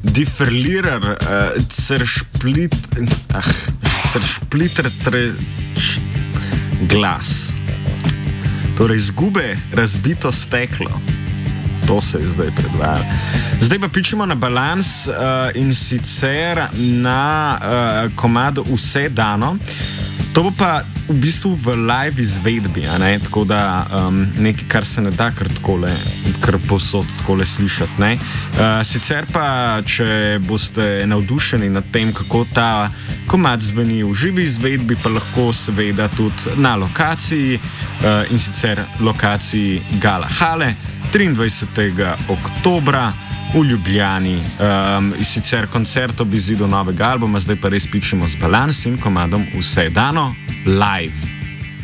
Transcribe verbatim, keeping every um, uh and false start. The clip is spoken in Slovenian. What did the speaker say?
Differlirer, uh, ceršplit, ah, ceršpliter treč glas. Torej, izgube razbito steklo. To se je zdaj predvajalo. Zdaj pa pičemo na balans uh, in sicer na uh, komadu Vse dano. To bo pa v bistvu v live izvedbi, a ne? Tako da um, nekaj, kar se ne da kar takole, kar posod takole slišati, ne? Uh, sicer pa, če boste navdušeni nad tem, kako ta komad zveni v živi izvedbi, pa lahko seveda tudi na lokaciji, uh, in sicer lokaciji Gala Hale, triindvajsetega oktobra v Ljubljani. Um, sicer koncert ob izidu novega albuma, zdaj pa res pičemo z balans in komadom Vse dano live.